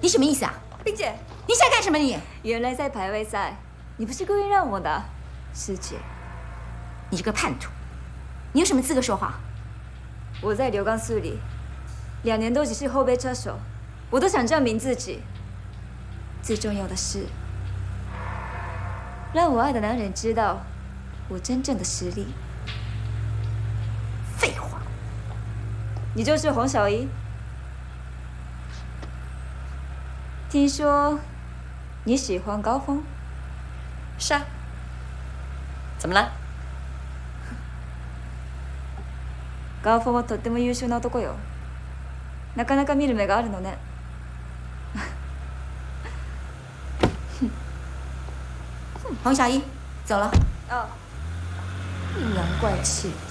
你什么意思啊？ 冰姐， 你想干什么你？ 原来在排位赛，你不是故意让我的，师姐。 你这个叛徒，你有什么资格说话？ 我在刘刚树里2年都只是后备车手，我都想证明自己。最重要的是，让我爱的男人知道我真正的实力。 废话， 你就是黄小姨。听说你喜欢高峰？ 是啊。怎么了？ 高峰はとっても優秀な男よ。なかなか見る目があるのね。 黄小姨，走了。 哦，阴阳怪气。